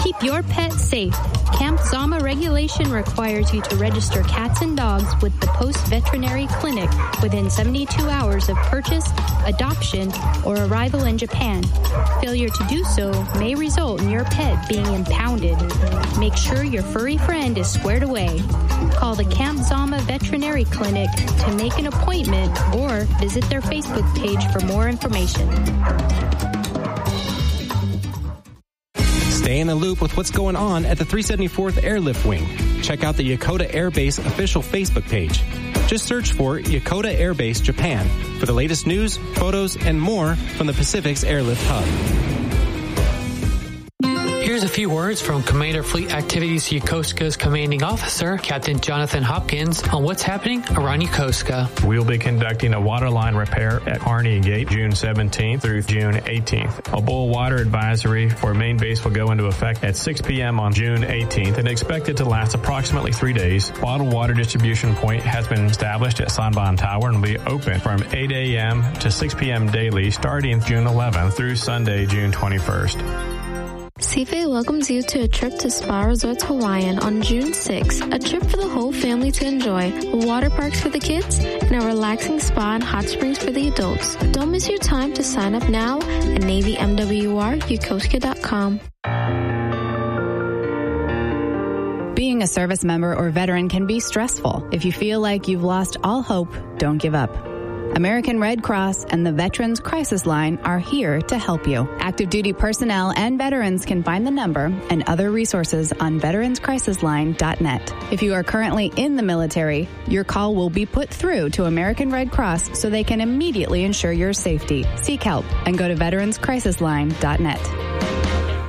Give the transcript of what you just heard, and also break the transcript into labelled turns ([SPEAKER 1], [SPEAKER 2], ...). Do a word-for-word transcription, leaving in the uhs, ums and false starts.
[SPEAKER 1] Keep your pet safe. Camp Zama regulation requires you to register cats and dogs with the Post Veterinary Clinic within seventy-two hours of purchase, adoption, or arrival in Japan. Failure to do so may result in your pet being impounded. Make sure your furry friend is squared away. Call the Camp Zama Veterinary Clinic to make an appointment or visit their Facebook page for more information.
[SPEAKER 2] Stay in the loop with what's going on at the three seventy-fourth Airlift Wing. Check out the Yokota Air Base official Facebook page. Just search for Yokota Air Base Japan for the latest news, photos, and more from the Pacific's Airlift Hub.
[SPEAKER 3] Here's a few words from Commander Fleet Activities Yokosuka's commanding officer, Captain Jonathan Hopkins, on what's happening around Yokosuka.
[SPEAKER 4] We'll be conducting a waterline repair at Harney Gate June seventeenth through June eighteenth. A boil water advisory for main base will go into effect at six p.m. on June eighteenth and expected to last approximately three days. Bottled water distribution point has been established at Sanban Tower and will be open from eight a.m. to six p.m. daily starting June eleventh through Sunday, June twenty-first.
[SPEAKER 5] Seafay welcomes you to a trip to Spa Resorts Hawaiian on June sixth, a trip for the whole family to enjoy, water parks for the kids, and a relaxing spa and hot springs for the adults. Don't miss your time to sign up now at Navy M W R Yokosuka dot com.
[SPEAKER 6] Being a service member or veteran can be stressful. If you feel like you've lost all hope, don't give up. American Red Cross and the Veterans Crisis Line are here to help you. Active duty personnel and veterans can find the number and other resources on veterans crisis line dot net. If you are currently in the military, your call will be put through to American Red Cross so they can immediately ensure your safety. Seek help and go to veterans crisis line dot net.